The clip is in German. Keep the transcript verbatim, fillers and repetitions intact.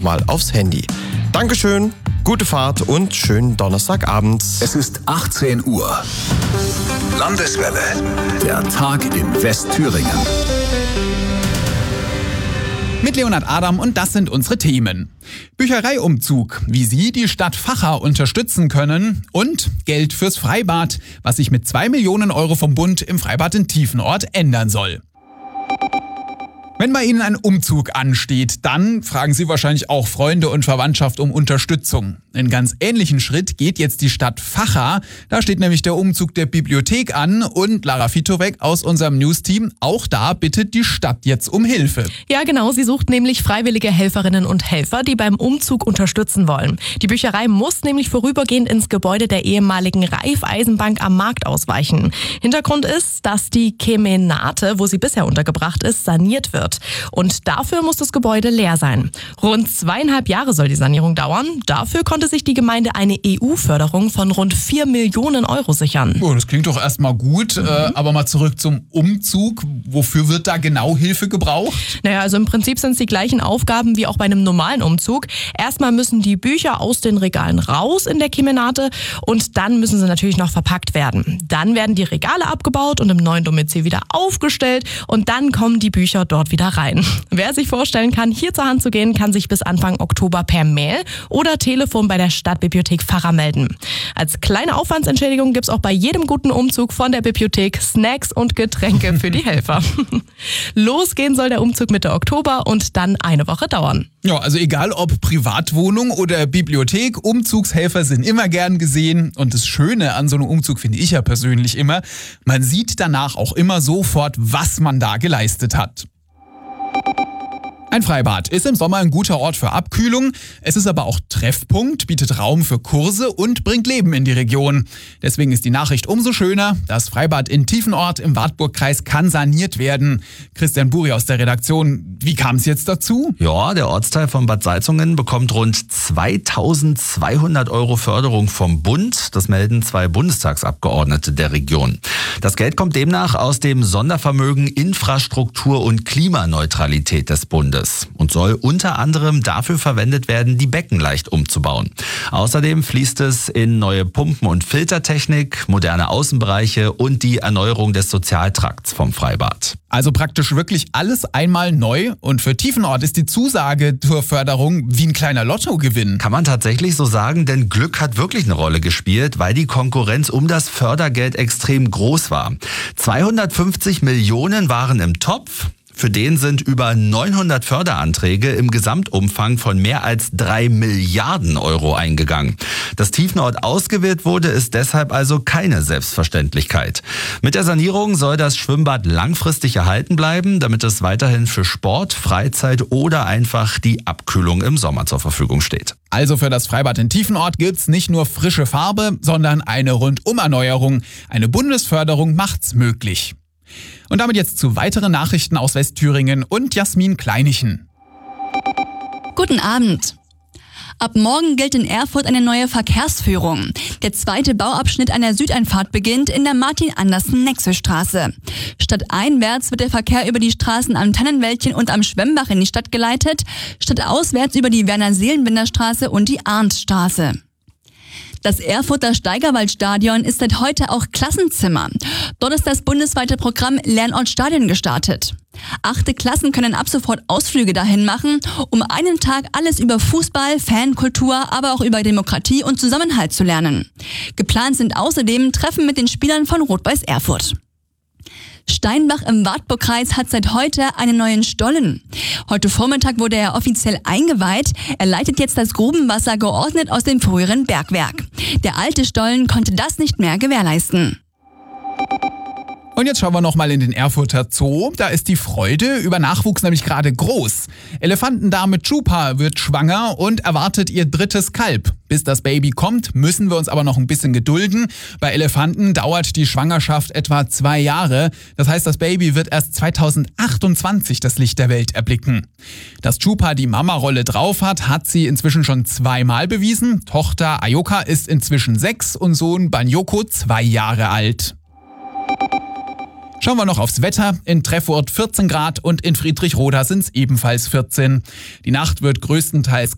nochmal aufs Handy. Dankeschön, gute Fahrt und schönen Donnerstagabend. Es ist achtzehn Uhr. Landeswelle. Der Tag in Westthüringen. Mit Leonhard Adam und das sind unsere Themen. Büchereiumzug, wie Sie die Stadt Vacha unterstützen können und Geld fürs Freibad, was sich mit zwei Millionen Euro vom Bund im Freibad in Tiefenort ändern soll. Wenn bei Ihnen ein Umzug ansteht, dann fragen Sie wahrscheinlich auch Freunde und Verwandtschaft um Unterstützung. Einen ganz ähnlichen Schritt geht jetzt die Stadt Vacha. Da steht nämlich der Umzug der Bibliothek an und Lara Fitovek aus unserem News-Team, auch da bittet die Stadt jetzt um Hilfe. Ja genau, sie sucht nämlich freiwillige Helferinnen und Helfer, die beim Umzug unterstützen wollen. Die Bücherei muss nämlich vorübergehend ins Gebäude der ehemaligen Raiffeisenbank am Markt ausweichen. Hintergrund ist, dass die Kemenate, wo sie bisher untergebracht ist, saniert wird. Und dafür muss das Gebäude leer sein. Rund zweieinhalb Jahre soll die Sanierung dauern. Dafür konnte sich die Gemeinde eine E U-Förderung von rund vier Millionen Euro sichern. Oh, das klingt doch erstmal gut, mhm. äh, aber mal zurück zum Umzug. Wofür wird da genau Hilfe gebraucht? Naja, also im Prinzip sind es die gleichen Aufgaben wie auch bei einem normalen Umzug. Erstmal müssen die Bücher aus den Regalen raus in der Kemenate und dann müssen sie natürlich noch verpackt werden. Dann werden die Regale abgebaut und im neuen Domizil wieder aufgestellt und dann kommen die Bücher dort wieder rein. Wer sich vorstellen kann, hier zur Hand zu gehen, kann sich bis Anfang Oktober per Mail oder Telefon bei der Stadtbibliothek Vacha melden. Als kleine Aufwandsentschädigung gibt's auch bei jedem guten Umzug von der Bibliothek Snacks und Getränke für die Helfer. Losgehen soll der Umzug Mitte Oktober und dann eine Woche dauern. Ja, also egal ob Privatwohnung oder Bibliothek, Umzugshelfer sind immer gern gesehen. Und das Schöne an so einem Umzug finde ich ja persönlich immer, man sieht danach auch immer sofort, was man da geleistet hat. Ein Freibad ist im Sommer ein guter Ort für Abkühlung. Es ist aber auch Treffpunkt, bietet Raum für Kurse und bringt Leben in die Region. Deswegen ist die Nachricht umso schöner. Das Freibad in Tiefenort im Wartburgkreis kann saniert werden. Christian Buri aus der Redaktion, wie kam es jetzt dazu? Ja, der Ortsteil von Bad Salzungen bekommt rund zweitausendzweihundert Euro Förderung vom Bund. Das melden zwei Bundestagsabgeordnete der Region. Das Geld kommt demnach aus dem Sondervermögen Infrastruktur und Klimaneutralität des Bundes und soll unter anderem dafür verwendet werden, die Becken leicht umzubauen. Außerdem fließt es in neue Pumpen- und Filtertechnik, moderne Außenbereiche und die Erneuerung des Sozialtrakts vom Freibad. Also praktisch wirklich alles einmal neu und für Tiefenort ist die Zusage zur Förderung wie ein kleiner Lottogewinn. Kann man tatsächlich so sagen, denn Glück hat wirklich eine Rolle gespielt, weil die Konkurrenz um das Fördergeld extrem groß war. zweihundertfünfzig Millionen waren im Topf. Für den sind über neunhundert Förderanträge im Gesamtumfang von mehr als drei Milliarden Euro eingegangen. Dass Tiefenort ausgewählt wurde, ist deshalb also keine Selbstverständlichkeit. Mit der Sanierung soll das Schwimmbad langfristig erhalten bleiben, damit es weiterhin für Sport, Freizeit oder einfach die Abkühlung im Sommer zur Verfügung steht. Also für das Freibad in Tiefenort gibt's nicht nur frische Farbe, sondern eine Rundumerneuerung. Eine Bundesförderung macht's möglich. Und damit jetzt zu weiteren Nachrichten aus Westthüringen und Jasmin Kleinichen. Guten Abend. Ab morgen gilt in Erfurt eine neue Verkehrsführung. Der zweite Bauabschnitt einer Südeinfahrt beginnt in der Martin-Andersen-Nexel-Straße. Stadteinwärts wird der Verkehr über die Straßen am Tannenwäldchen und am Schwemmbach in die Stadt geleitet, stadtauswärts über die Werner-Seelenbinder-Straße und die Arndtstraße. Das Erfurter Steigerwaldstadion ist seit heute auch Klassenzimmer. Dort ist das bundesweite Programm Lernort Stadion gestartet. Achte Klassen können ab sofort Ausflüge dahin machen, um einen Tag alles über Fußball, Fankultur, aber auch über Demokratie und Zusammenhalt zu lernen. Geplant sind außerdem Treffen mit den Spielern von Rot-Weiß Erfurt. Steinbach im Wartburgkreis hat seit heute einen neuen Stollen. Heute Vormittag wurde er offiziell eingeweiht. Er leitet jetzt das Grubenwasser geordnet aus dem früheren Bergwerk. Der alte Stollen konnte das nicht mehr gewährleisten. Und jetzt schauen wir nochmal in den Erfurter Zoo. Da ist die Freude über Nachwuchs nämlich gerade groß. Elefantendame Chupa wird schwanger und erwartet ihr drittes Kalb. Bis das Baby kommt, müssen wir uns aber noch ein bisschen gedulden. Bei Elefanten dauert die Schwangerschaft etwa zwei Jahre. Das heißt, das Baby wird erst zweitausendachtundzwanzig das Licht der Welt erblicken. Dass Chupa die Mama-Rolle drauf hat, hat sie inzwischen schon zweimal bewiesen. Tochter Ayoka ist inzwischen sechs und Sohn Banyoko zwei Jahre alt. Schauen wir noch aufs Wetter. In Treffurt vierzehn Grad und in Friedrichroda sind es ebenfalls vierzehn. Die Nacht wird größtenteils